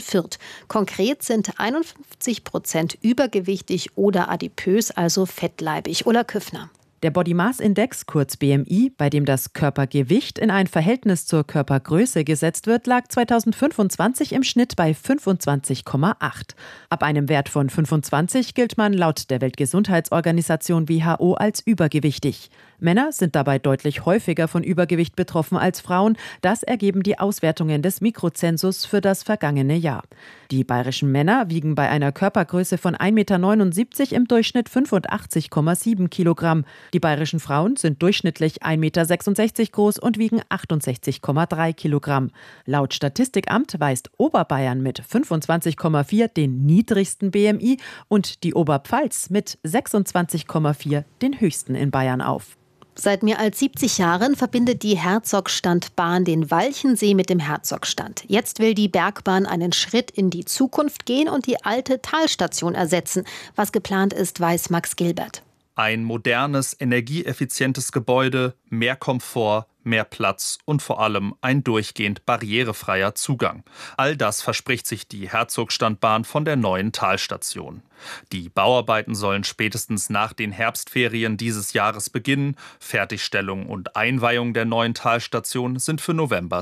Fürth. Konkret sind 51% übergewichtig oder adipös, also fettleibig. Ulla Küffner. Der Body Mass Index, kurz BMI, bei dem das Körpergewicht in ein Verhältnis zur Körpergröße gesetzt wird, lag 2025 im Schnitt bei 25,8. Ab einem Wert von 25 gilt man laut der Weltgesundheitsorganisation WHO als übergewichtig. Männer sind dabei deutlich häufiger von Übergewicht betroffen als Frauen. Das ergeben die Auswertungen des Mikrozensus für das vergangene Jahr. Die bayerischen Männer wiegen bei einer Körpergröße von 1,79 Meter im Durchschnitt 85,7 Kilogramm. Die bayerischen Frauen sind durchschnittlich 1,66 Meter groß und wiegen 68,3 Kilogramm. Laut Statistikamt weist Oberbayern mit 25,4 den niedrigsten BMI und die Oberpfalz mit 26,4 den höchsten in Bayern auf. Seit mehr als 70 Jahren verbindet die Herzogstandbahn den Walchensee mit dem Herzogstand. Jetzt will die Bergbahn einen Schritt in die Zukunft gehen und die alte Talstation ersetzen. Was geplant ist, weiß Max Gilbert. Ein modernes, energieeffizientes Gebäude, mehr Komfort, mehr Platz und vor allem ein durchgehend barrierefreier Zugang. All das verspricht sich die Herzogstandbahn von der neuen Talstation. Die Bauarbeiten sollen spätestens nach den Herbstferien dieses Jahres beginnen. Fertigstellung und Einweihung der neuen Talstation sind für November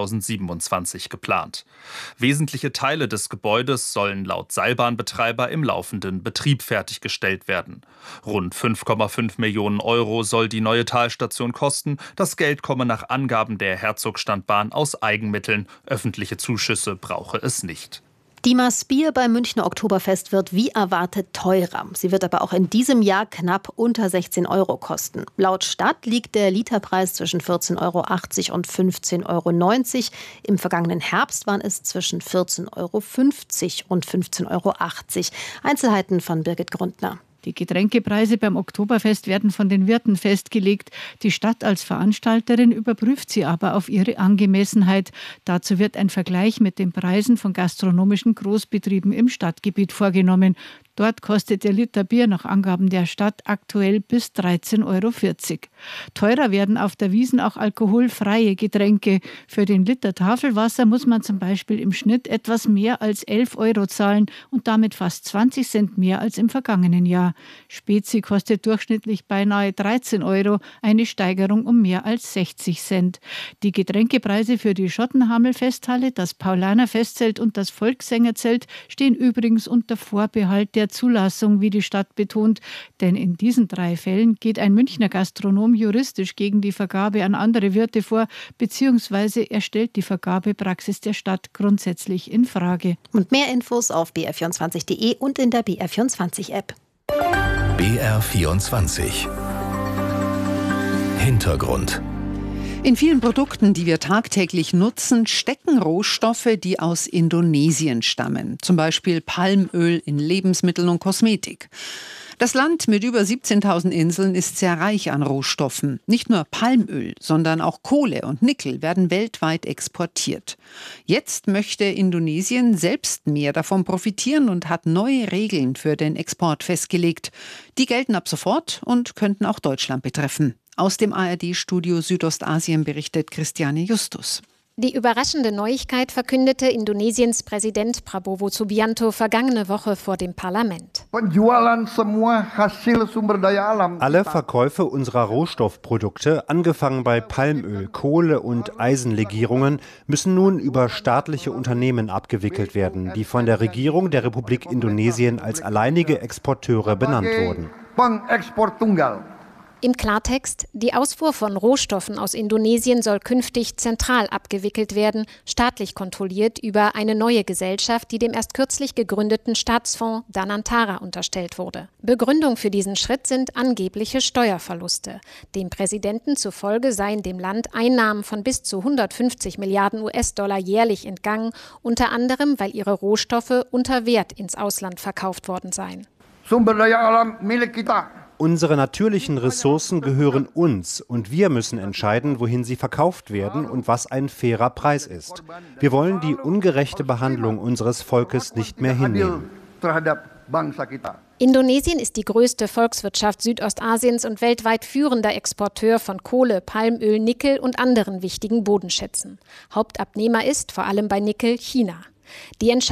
2027 geplant. Wesentliche Teile des Gebäudes sollen laut Seilbahnbetreiber im laufenden Betrieb fertiggestellt werden. Rund 5,5 Millionen Euro soll die neue Talstation kosten. Das Geld komme nach Angaben der Herzogstandbahn aus Eigenmitteln. Öffentliche Zuschüsse brauche es nicht. Die Maß Bier beim Münchner Oktoberfest wird wie erwartet teurer. Sie wird aber auch in diesem Jahr knapp unter 16 Euro kosten. Laut Stadt liegt der Literpreis zwischen 14,80 Euro und 15,90 Euro. Im vergangenen Herbst waren es zwischen 14,50 Euro und 15,80 Euro. Einzelheiten von Birgit Grundner. Die Getränkepreise beim Oktoberfest werden von den Wirten festgelegt. Die Stadt als Veranstalterin überprüft sie aber auf ihre Angemessenheit. Dazu wird ein Vergleich mit den Preisen von gastronomischen Großbetrieben im Stadtgebiet vorgenommen. Dort kostet der Liter Bier nach Angaben der Stadt aktuell bis 13,40 Euro. Teurer werden auf der Wiesn auch alkoholfreie Getränke. Für den Liter Tafelwasser muss man zum Beispiel im Schnitt etwas mehr als 11 Euro zahlen und damit fast 20 Cent mehr als im vergangenen Jahr. Spezi kostet durchschnittlich beinahe 13 Euro, eine Steigerung um mehr als 60 Cent. Die Getränkepreise für die Schottenhamel-Festhalle, das Paulaner-Festzelt und das Volkssängerzelt stehen übrigens unter Vorbehalt der Zulassung, wie die Stadt betont. Denn in diesen 3 Fällen geht ein Münchner Gastronom juristisch gegen die Vergabe an andere Wirte vor, beziehungsweise er stellt die Vergabepraxis der Stadt grundsätzlich in Frage. Und mehr Infos auf br24.de und in der BR24-App. BR24 Hintergrund. In vielen Produkten, die wir tagtäglich nutzen, stecken Rohstoffe, die aus Indonesien stammen. Zum Beispiel Palmöl in Lebensmitteln und Kosmetik. Das Land mit über 17.000 Inseln ist sehr reich an Rohstoffen. Nicht nur Palmöl, sondern auch Kohle und Nickel werden weltweit exportiert. Jetzt möchte Indonesien selbst mehr davon profitieren und hat neue Regeln für den Export festgelegt. Die gelten ab sofort und könnten auch Deutschland betreffen. Aus dem ARD-Studio Südostasien berichtet Christiane Justus. Die überraschende Neuigkeit verkündete Indonesiens Präsident Prabowo Subianto vergangene Woche vor dem Parlament. Alle Verkäufe unserer Rohstoffprodukte, angefangen bei Palmöl, Kohle und Eisenlegierungen, müssen nun über staatliche Unternehmen abgewickelt werden, die von der Regierung der Republik Indonesien als alleinige Exporteure benannt wurden. Im Klartext, die Ausfuhr von Rohstoffen aus Indonesien soll künftig zentral abgewickelt werden, staatlich kontrolliert über eine neue Gesellschaft, die dem erst kürzlich gegründeten Staatsfonds Danantara unterstellt wurde. Begründung für diesen Schritt sind angebliche Steuerverluste. Dem Präsidenten zufolge seien dem Land Einnahmen von bis zu 150 Milliarden US-Dollar jährlich entgangen, unter anderem, weil ihre Rohstoffe unter Wert ins Ausland verkauft worden seien. Unsere natürlichen Ressourcen gehören uns und wir müssen entscheiden, wohin sie verkauft werden und was ein fairer Preis ist. Wir wollen die ungerechte Behandlung unseres Volkes nicht mehr hinnehmen. Indonesien ist die größte Volkswirtschaft Südostasiens und weltweit führender Exporteur von Kohle, Palmöl, Nickel und anderen wichtigen Bodenschätzen. Hauptabnehmer ist, vor allem bei Nickel, China. Die